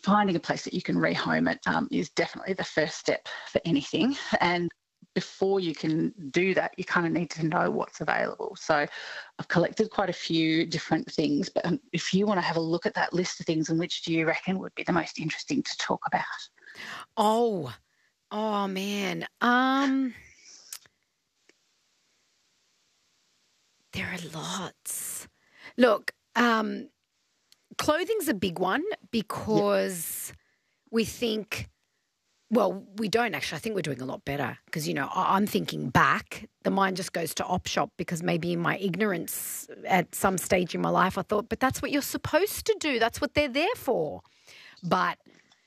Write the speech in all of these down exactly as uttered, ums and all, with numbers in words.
finding a place that you can rehome it um, is definitely the first step for anything. And before you can do that, you kind of need to know what's available. So I've collected quite a few different things, but um, if you want to have a look at that list of things, and which do you reckon would be the most interesting to talk about? Oh, oh man. Um, there are lots. Look, um, clothing's a big one because yep. we think, well, we don't actually. I think we're doing a lot better because, you know, I'm thinking back. The mind just goes to op shop because maybe in my ignorance at some stage in my life I thought, but that's what you're supposed to do. That's what they're there for. But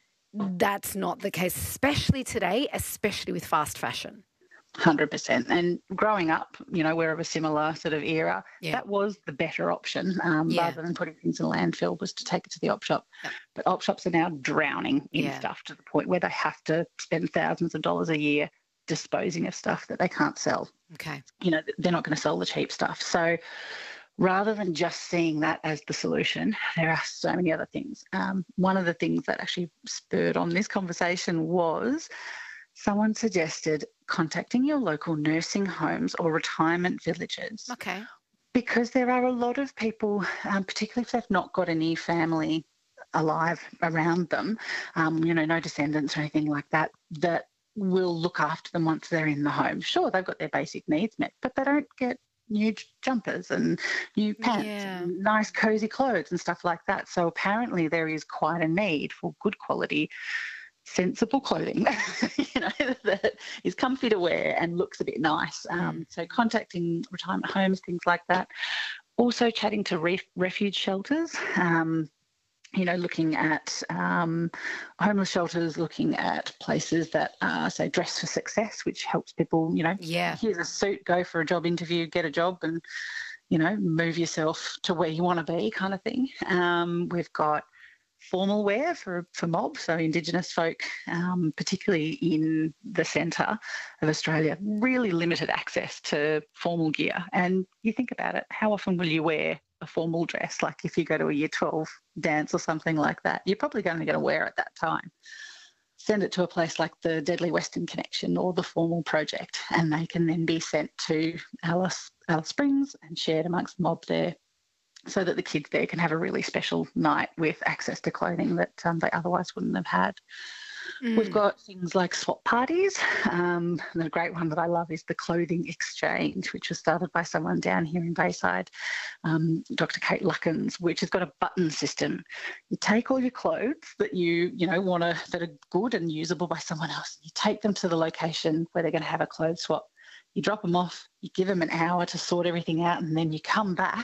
that's not the case, especially today, especially with fast fashion. one hundred percent. And growing up, you know, we're of a similar sort of era. Yeah. That was the better option um, yeah. rather than putting things in landfill, was to take it to the op shop. Yeah. But op shops are now drowning in yeah. stuff to the point where they have to spend thousands of dollars a year disposing of stuff that they can't sell. Okay. You know, they're not going to sell the cheap stuff. So rather than just seeing that as the solution, there are so many other things. Um, one of the things that actually spurred on this conversation was someone suggested contacting your local nursing homes or retirement villages. Okay. Because there are a lot of people, um, particularly if they've not got any family alive around them, um, you know, no descendants or anything like that, that will look after them once they're in the home. Sure, they've got their basic needs met, but they don't get new jumpers and new pants yeah. and nice cosy clothes and stuff like that. So apparently there is quite a need for good quality, sensible clothing, you know, that is comfy to wear and looks a bit nice. Um, so contacting retirement homes, things like that. Also chatting to ref- refuge shelters, um, you know, looking at um, homeless shelters, looking at places that are, say, Dress for Success, which helps people, you know, yeah. here's a suit, go for a job interview, get a job and, you know, move yourself to where you want to be kind of thing. Um, we've got formal wear for, for mob, so Indigenous folk, um, particularly in the centre of Australia, really limited access to formal gear. And you think about it, how often will you wear a formal dress? Like if you go to a year twelve dance or something like that, you're probably only going to wear it that time. Send it to a place like the Deadly Western Connection or the Formal Project, and they can then be sent to Alice, Alice Springs and shared amongst the mob there, so that the kids there can have a really special night with access to clothing that um, they otherwise wouldn't have had. Mm. We've got things like swap parties. Um, the great one that I love is the Clothing Exchange, which was started by someone down here in Bayside, um, Doctor Kate Luckins, which has got a button system. You take all your clothes that you, you know, want to, that are good and usable by someone else. You take them to the location where they're going to have a clothes swap. You drop them off, you give them an hour to sort everything out, and then you come back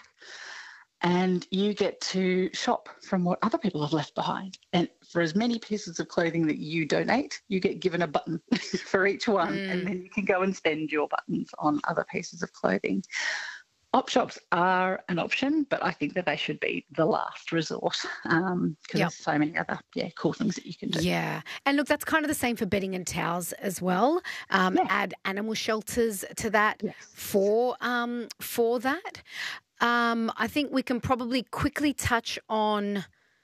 and you get to shop from what other people have left behind. And for as many pieces of clothing that you donate, you get given a button for each one. Mm. And then you can go and spend your buttons on other pieces of clothing. Op shops are an option, but I think that they should be the last resort because um, yep. there's so many other yeah cool things that you can do. Yeah. And look, that's kind of the same for bedding and towels as well. Um, yeah. Add animal shelters to that yes. for um, for that. Um, I think we can probably quickly touch on,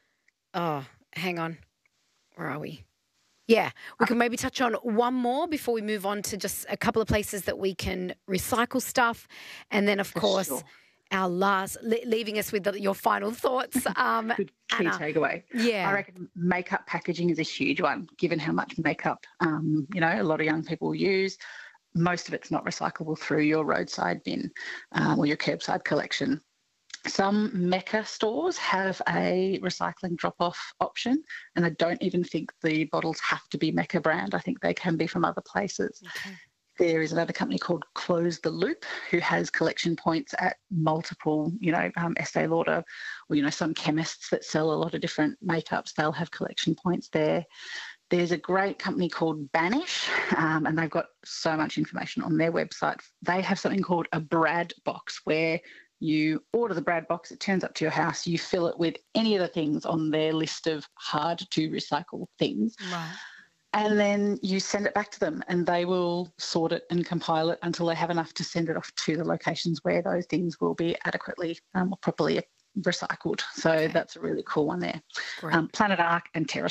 oh, hang on, where are we? Yeah, we can maybe touch on one more before we move on to just a couple of places that we can recycle stuff. And then, of For course, sure. our last, le- leaving us with the, your final thoughts. Um, Good key Anna. takeaway. Yeah. I reckon makeup packaging is a huge one, given how much makeup, um, you know, a lot of young people use. Most of it's not recyclable through your roadside bin um, or your curbside collection. Some Mecca stores have a recycling drop-off option, and I don't even think the bottles have to be Mecca brand. I think they can be from other places. Okay. There is another company called Close the Loop who has collection points at multiple, you know, um, Estee Lauder or, you know, some chemists that sell a lot of different makeups. They'll have collection points there. There's a great company called Banish, um, and they've got so much information on their website. They have something called a Brad box where you order the Brad box, it turns up to your house, you fill it with any of the things on their list of hard to recycle things. Right. And then you send it back to them and they will sort it and compile it until they have enough to send it off to the locations where those things will be adequately um, or properly recycled. So okay. that's a really cool one there. Um, Planet Ark and Terra